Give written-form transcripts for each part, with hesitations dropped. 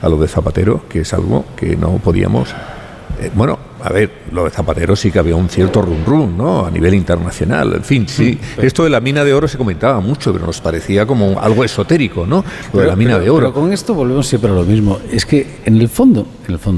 a lo de Zapatero, que es algo que no podíamos... bueno, a ver, lo de Zapatero sí que había un cierto rum, ¿no? A nivel internacional, en fin, sí. Esto de la mina de oro se comentaba mucho, pero nos parecía como algo esotérico, ¿no? Lo de la mina de oro. Pero con esto volvemos siempre a lo mismo. Es que en el fondo,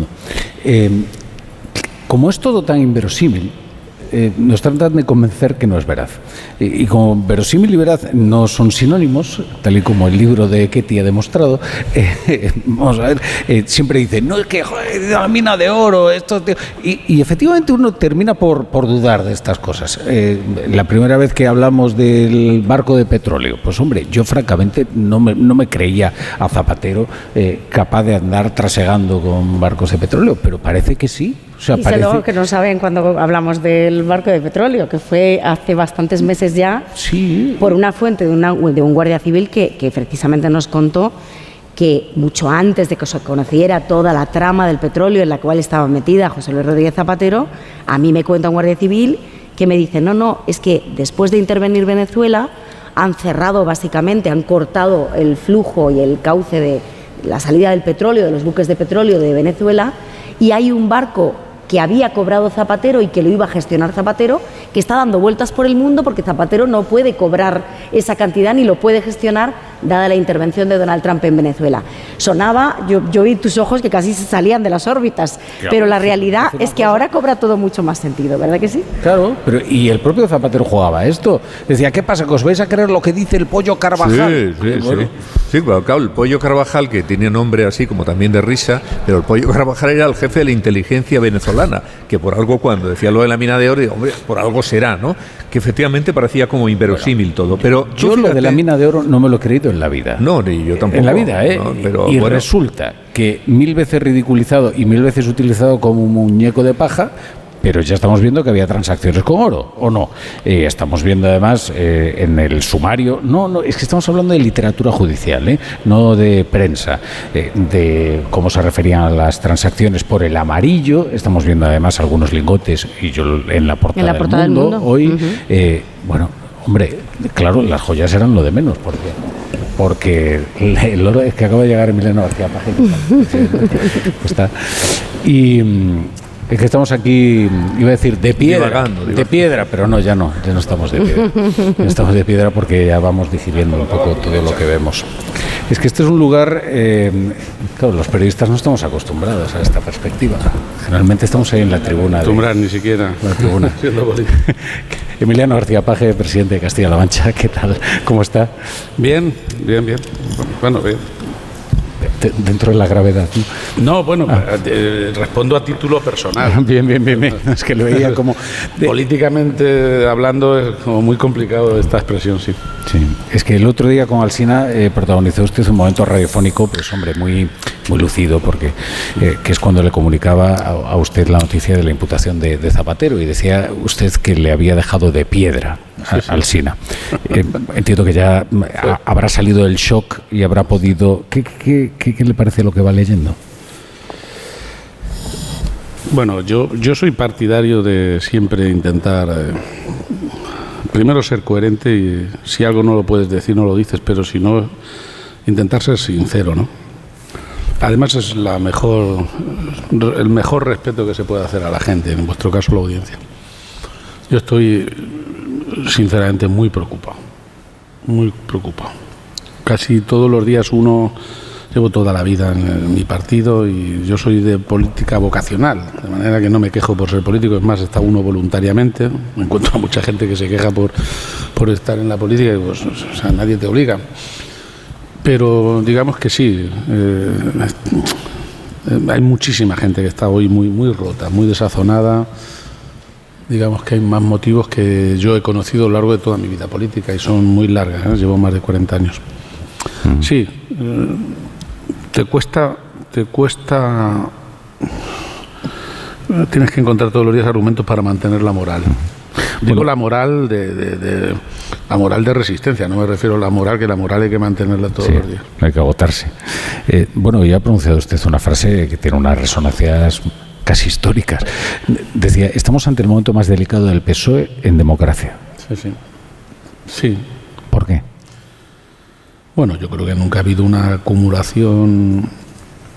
como es todo tan inverosímil, nos tratan de convencer que no es veraz. Y como verosímil y veraz no son sinónimos, tal y como el libro de Ketty ha demostrado, vamos a ver, siempre dicen, no, es que joder, la mina de oro, esto... Y efectivamente uno termina por dudar de estas cosas. La primera vez que hablamos del barco de petróleo, pues hombre, yo francamente no me creía a Zapatero capaz de andar trasegando con barcos de petróleo, pero parece que sí. O sea, parece que no saben cuando hablamos del barco de petróleo, que fue hace bastantes meses ya, sí, por una fuente de un guardia civil que precisamente nos contó que mucho antes de que se conociera toda la trama del petróleo en la cual estaba metida José Luis Rodríguez Zapatero, a mí me cuenta un guardia civil que me dice, no, es que después de intervenir Venezuela han cerrado básicamente, han cortado el flujo y el cauce de la salida del petróleo, de los buques de petróleo de Venezuela, y hay un barco que había cobrado Zapatero y que lo iba a gestionar Zapatero, que está dando vueltas por el mundo porque Zapatero no puede cobrar esa cantidad ni lo puede gestionar dada la intervención de Donald Trump en Venezuela. Sonaba, yo vi tus ojos que casi se salían de las órbitas, claro, pero la realidad es que ahora cobra todo mucho más sentido, ¿verdad que sí? Claro, pero y el propio Zapatero jugaba esto. Decía, ¿qué pasa? ¿Que os vais a creer lo que dice el Pollo Carvajal? Sí, claro, el Pollo Carvajal, que tiene nombre así como también de risa, pero el Pollo Carvajal era el jefe de la inteligencia venezolana, que por algo cuando decía lo de la mina de oro, digo, hombre, por algo será, ¿no? Que efectivamente parecía como inverosímil todo, pero yo fíjate, lo de la mina de oro no me lo he creído en la vida. No, ni yo tampoco. En la vida, no, pero, y bueno, resulta que 1000 veces ridiculizado y 1000 veces utilizado como un muñeco de paja, pero ya estamos viendo que había transacciones con oro, ¿o no? Estamos viendo además en el sumario, no, es que estamos hablando de literatura judicial, no de prensa, de cómo se referían a las transacciones por el amarillo. Estamos viendo además algunos lingotes, y yo en la portada, del mundo hoy, bueno, hombre, claro, las joyas eran lo de menos, porque el oro es que acaba de llegar Emiliano García Paje, pues está, y es que estamos aquí, iba a decir, de piedra, de piedra, pero no estamos de piedra. No estamos de piedra porque ya vamos digiriendo un poco todo lo que vemos. Es que este es un lugar, claro, los periodistas no estamos acostumbrados a esta perspectiva. Generalmente estamos ahí en la tribuna. Ni siquiera. La tribuna. Emiliano García Paje, presidente de Castilla-La Mancha, ¿qué tal? ¿Cómo está? Bien. Bueno, bien. Dentro de la gravedad, ¿no? Bueno, respondo a título personal. Bien. Es que lo veía como... Políticamente hablando es como muy complicado esta expresión, sí. Sí, es que el otro día con Alsina protagonizó usted un momento radiofónico, pues hombre, muy lucido, porque que es cuando le comunicaba a usted la noticia de la imputación de Zapatero, y decía usted que le había dejado de piedra a Alsina. Entiendo que ya habrá salido del shock y habrá podido... ¿Qué le parece lo que va leyendo? Bueno, yo soy partidario de siempre intentar primero ser coherente, y si algo no lo puedes decir no lo dices, pero si no, intentar ser sincero, ¿no? Además es el mejor respeto que se puede hacer a la gente, en vuestro caso la audiencia. Yo estoy sinceramente muy preocupado. Casi todos los días llevo toda la vida en mi partido y yo soy de política vocacional, de manera que no me quejo por ser político, es más, está uno voluntariamente. Me encuentro a mucha gente que se queja por estar en la política, y pues, o sea, nadie te obliga. Pero digamos que sí, hay muchísima gente que está hoy muy rota, muy desazonada. Digamos que hay más motivos que yo he conocido a lo largo de toda mi vida política, y son muy largas, ¿eh? Llevo más de 40 años. Sí, te cuesta, tienes que encontrar todos los días argumentos para mantener la moral. Digo la moral la moral de resistencia, no me refiero a la moral, que la moral hay que mantenerla todos los días. Hay que agotarse. Bueno, ya ha pronunciado usted una frase que tiene unas resonancias casi históricas. Decía, estamos ante el momento más delicado del PSOE en democracia. Sí. ¿Por qué? Bueno, yo creo que nunca ha habido una acumulación